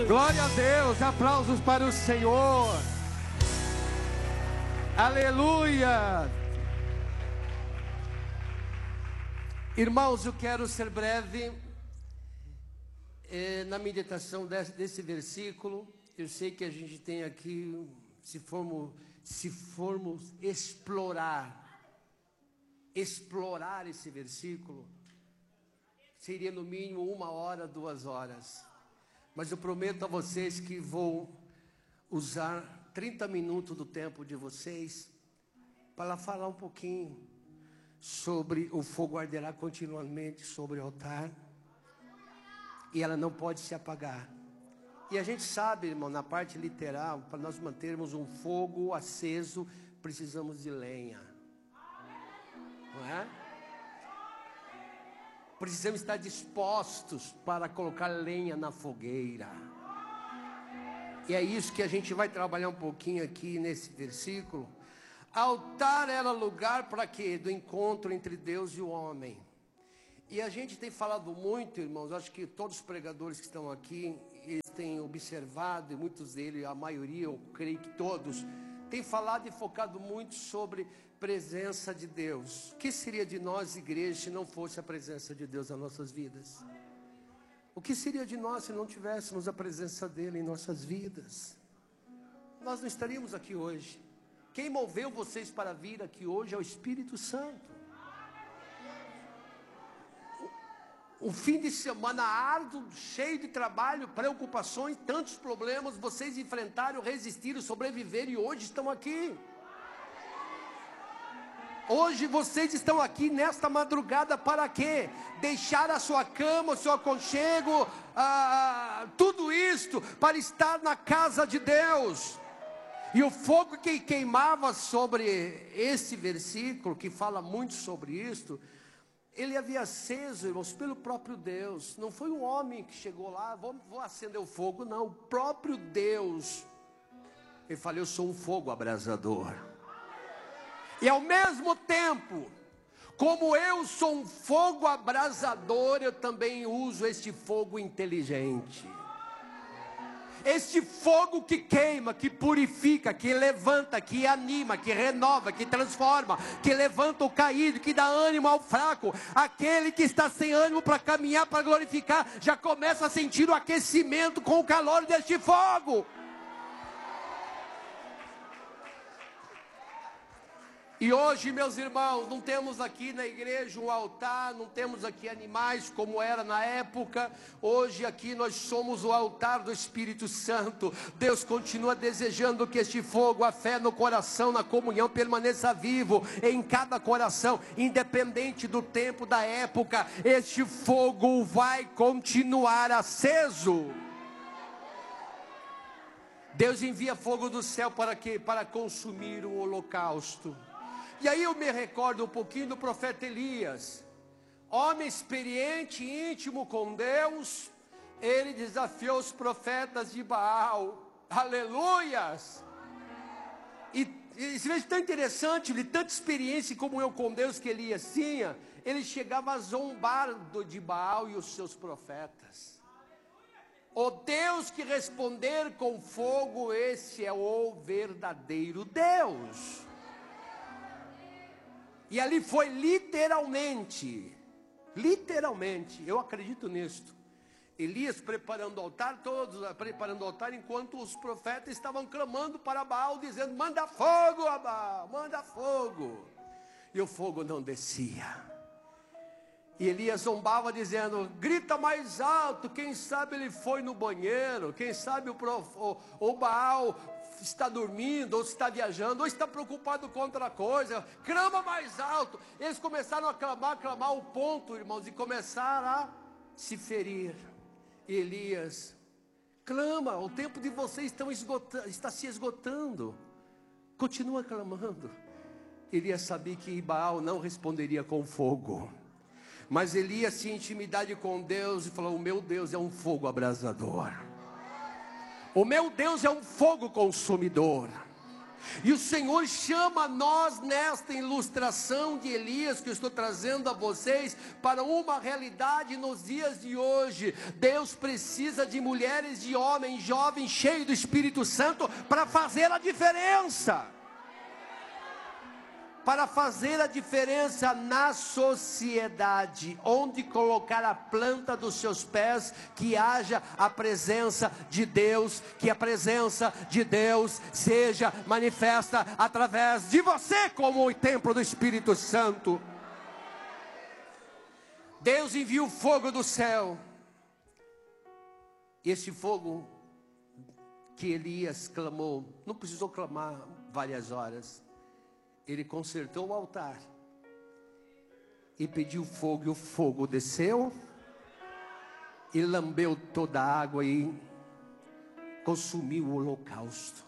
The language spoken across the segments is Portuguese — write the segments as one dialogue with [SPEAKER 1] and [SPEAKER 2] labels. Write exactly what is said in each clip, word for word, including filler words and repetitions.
[SPEAKER 1] Glória a Deus, aplausos para o Senhor. Aleluia. Irmãos, eu quero ser breve é, na meditação desse, desse versículo. Eu sei que a gente tem aqui, se formos, se formos explorar, explorar esse versículo, seria no mínimo uma hora, duas horas. Mas eu prometo a vocês que vou usar trinta minutos do tempo de vocês para falar um pouquinho sobre o fogo arderá continuamente sobre o altar e ela não pode se apagar. E a gente sabe, irmão, na parte literal, para nós mantermos um fogo aceso, precisamos de lenha, não é? Precisamos estar dispostos para colocar lenha na fogueira. E é isso que a gente vai trabalhar um pouquinho aqui nesse versículo. Altar era lugar para quê? Do encontro entre Deus e o homem. E a gente tem falado muito, irmãos, acho que todos os pregadores que estão aqui, eles têm observado, e muitos deles, a maioria, eu creio que todos, têm falado e focado muito sobre presença de Deus. O que seria de nós, igreja, se não fosse a presença de Deus nas nossas vidas? O que seria de nós se não tivéssemos a presença dele em nossas vidas? Nós não estaríamos aqui hoje. Quem moveu vocês para vir aqui hoje é o Espírito Santo. Um fim de semana árduo, cheio de trabalho, preocupações, tantos problemas, vocês enfrentaram, resistiram, sobreviveram e hoje estão aqui. Hoje vocês estão aqui nesta madrugada para quê? Deixar a sua cama, o seu aconchego, ah, tudo isto para estar na casa de Deus. E o fogo que queimava sobre esse versículo, que fala muito sobre isto, ele havia aceso, irmãos, pelo próprio Deus. Não foi um homem que chegou lá, vou, vou acender o fogo, não. O próprio Deus, ele falou, eu sou um fogo abrasador. E ao mesmo tempo, como eu sou um fogo abrasador, eu também uso este fogo inteligente. Este fogo que queima, que purifica, que levanta, que anima, que renova, que transforma, que levanta o caído, que dá ânimo ao fraco. Aquele que está sem ânimo para caminhar, para glorificar, já começa a sentir o aquecimento com o calor deste fogo. E hoje, meus irmãos, não temos aqui na igreja um altar, não temos aqui animais como era na época. Hoje aqui nós somos o altar do Espírito Santo. Deus continua desejando que este fogo, a fé no coração, na comunhão, permaneça vivo em cada coração, independente do tempo, da época. Este fogo vai continuar aceso. Deus envia fogo do céu para quê? Para consumir o holocausto. E aí eu me recordo um pouquinho do profeta Elias, homem experiente, íntimo com Deus. Ele desafiou os profetas de Baal, aleluias. E, e isso é tão interessante, de tanta experiência como eu com Deus que Elias tinha, ele chegava a zombar do, de Baal e os seus profetas. O Deus que responder com fogo, esse é o verdadeiro Deus. E ali foi literalmente, literalmente, eu acredito nisto. Elias preparando o altar, todos preparando o altar, enquanto os profetas estavam clamando para Baal, dizendo, manda fogo a Baal, manda fogo. E o fogo não descia. E Elias zombava dizendo, grita mais alto, quem sabe ele foi no banheiro, quem sabe o, prof, o, o Baal está dormindo, ou está viajando, ou está preocupado com outra coisa, clama mais alto. Eles começaram a clamar, clamar o ponto, irmãos, e começaram a se ferir. E Elias, clama, o tempo de vocês estão esgotando, está se esgotando, continua clamando. Elias sabia que Baal não responderia com fogo, mas Elias tinha intimidade com Deus e falou, o meu Deus é um fogo abrasador. O meu Deus é um fogo consumidor. E o Senhor chama nós nesta ilustração de Elias que eu estou trazendo a vocês para uma realidade nos dias de hoje. Deus precisa de mulheres, de homens, jovens, cheios do Espírito Santo para fazer a diferença. Para fazer a diferença na sociedade, onde colocar a planta dos seus pés, que haja a presença de Deus, que a presença de Deus seja manifesta através de você, como o templo do Espírito Santo. Deus envia o fogo do céu, e esse fogo que Elias clamou, não precisou clamar várias horas. Ele consertou o altar e pediu fogo, e o fogo desceu e lambeu toda a água e consumiu o holocausto.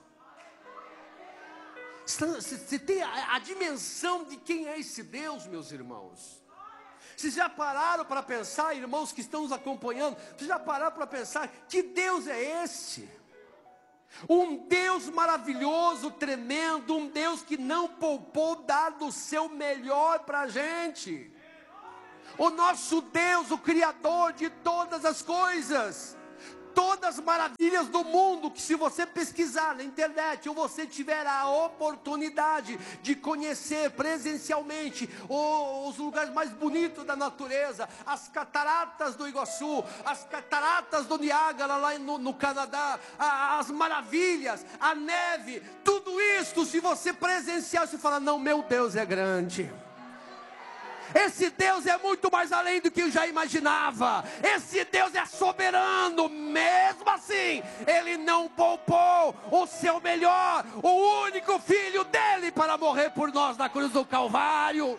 [SPEAKER 1] Você tem a, a dimensão de quem é esse Deus, meus irmãos? Vocês já pararam para pensar, irmãos que estão nos acompanhando, vocês já pararam para pensar, que Deus é esse? Um Deus maravilhoso, tremendo, um Deus que não poupou dado o seu melhor para a gente. O nosso Deus, o Criador de todas as coisas, todas as maravilhas do mundo, que se você pesquisar na internet, ou você tiver a oportunidade de conhecer presencialmente os lugares mais bonitos da natureza, as cataratas do Iguaçu, as cataratas do Niágara lá no, no Canadá, a, as maravilhas, a neve, tudo isso, se você presenciar, você fala, não, meu Deus é grande. Esse Deus é muito mais além do que eu já imaginava. Esse Deus é soberano. Mesmo assim, Ele não poupou o seu melhor, o único filho dele, para morrer por nós na cruz do Calvário.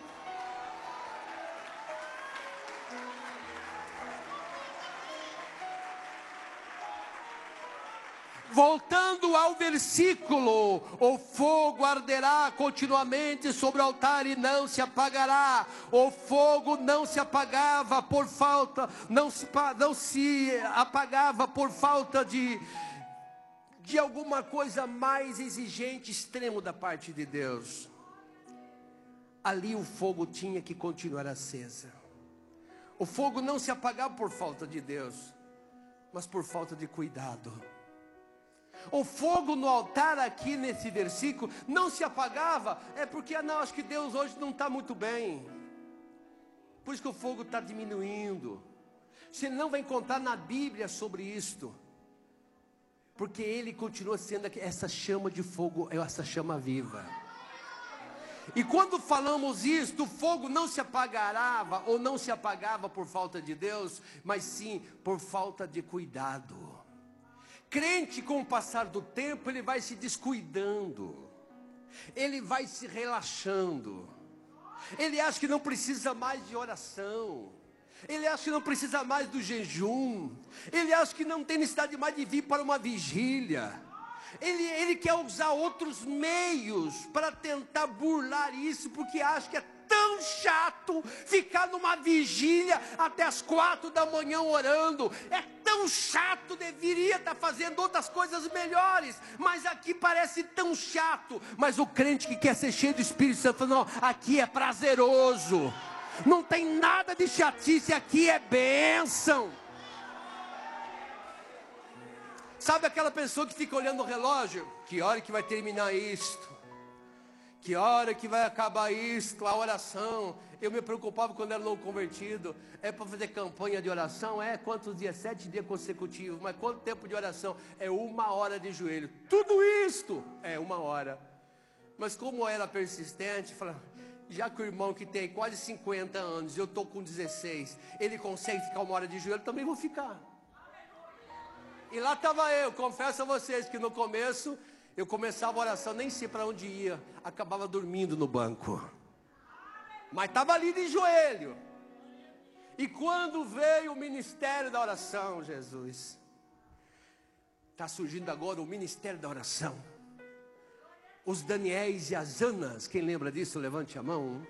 [SPEAKER 1] Voltando ao versículo, o fogo arderá continuamente sobre o altar e não se apagará. O fogo não se apagava por falta, não se, não se apagava por falta de, de alguma coisa mais exigente, extremo da parte de Deus. Ali o fogo tinha que continuar acesa. O fogo não se apagava por falta de Deus, mas por falta de cuidado. O fogo no altar aqui nesse versículo não se apagava, é porque, ah, não, acho que Deus hoje não está muito bem, por isso que o fogo está diminuindo. Você não vai encontrar na Bíblia sobre isto, porque Ele continua sendo essa chama de fogo, essa chama viva. E quando falamos isto, o fogo não se apagará, ou não se apagava por falta de Deus, mas sim por falta de cuidado. Crente, com o passar do tempo, ele vai se descuidando, ele vai se relaxando, ele acha que não precisa mais de oração, ele acha que não precisa mais do jejum, ele acha que não tem necessidade mais de vir para uma vigília, ele, ele quer usar outros meios para tentar burlar isso, porque acha que é tão chato ficar numa vigília até as quatro da manhã orando. É tão chato, deveria estar fazendo outras coisas melhores, mas aqui parece tão chato. Mas o crente que quer ser cheio do Espírito Santo fala, não, aqui é prazeroso, não tem nada de chatice, aqui é bênção. Sabe aquela pessoa que fica olhando o relógio? Que hora que vai terminar isto? Que hora que vai acabar isto, a oração? Eu me preocupava quando era novo convertido. É para fazer campanha de oração? É, quantos dias? Sete dias consecutivos. Mas quanto tempo de oração? É uma hora de joelho. Tudo isto é uma hora. Mas como eu era persistente, falava, já que o irmão que tem quase cinquenta anos, eu estou com dezesseis, ele consegue ficar uma hora de joelho, também vou ficar. E lá estava eu, confesso a vocês que no começo, eu começava a oração, nem sei para onde ia, acabava dormindo no banco. Mas estava ali de joelho. E quando veio o ministério da oração, Jesus, está surgindo agora o ministério da oração. Os Daniéis e as Anas, quem lembra disso, levante a mão.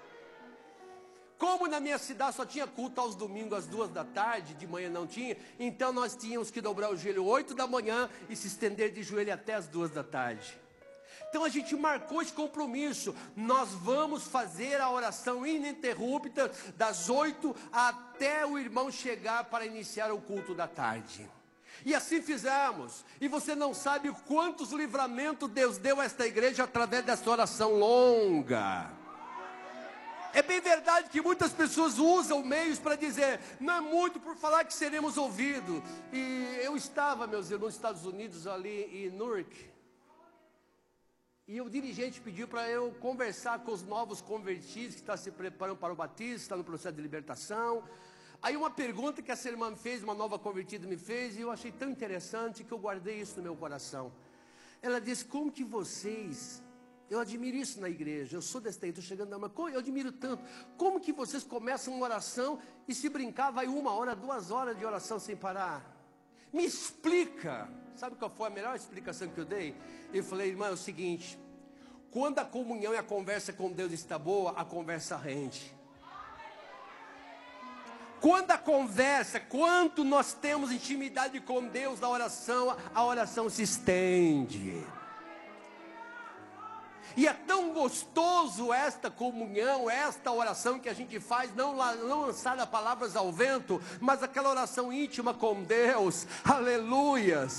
[SPEAKER 1] Como na minha cidade só tinha culto aos domingos às duas da tarde, de manhã não tinha, então nós tínhamos que dobrar o joelho oito da manhã e se estender de joelho até as duas da tarde. Então a gente marcou esse compromisso. Nós vamos fazer a oração ininterrupta das oito até o irmão chegar para iniciar o culto da tarde. E assim fizemos. E você não sabe quantos livramentos Deus deu a esta igreja através dessa oração longa. É bem verdade que muitas pessoas usam meios para dizer, não é muito por falar que seremos ouvidos. E eu estava, meus irmãos, nos Estados Unidos, ali em Newark. E o dirigente pediu para eu conversar com os novos convertidos que estão se preparando para o batismo, está no processo de libertação. Aí uma pergunta que essa irmã me fez, uma nova convertida me fez, e eu achei tão interessante que eu guardei isso no meu coração. Ela disse, como que vocês, eu admiro isso na igreja, eu sou desse daí, estou chegando na mão, eu admiro tanto, como que vocês começam uma oração e se brincar vai uma hora, duas horas de oração sem parar? Me explica. Sabe qual foi a melhor explicação que eu dei? Eu falei, irmã, é o seguinte, quando a comunhão e a conversa com Deus está boa, a conversa rende. Quando a conversa, quando nós temos intimidade com Deus na oração, a oração se estende. E é tão gostoso esta comunhão, esta oração que a gente faz, não, não lançar palavras ao vento, mas aquela oração íntima com Deus, aleluias.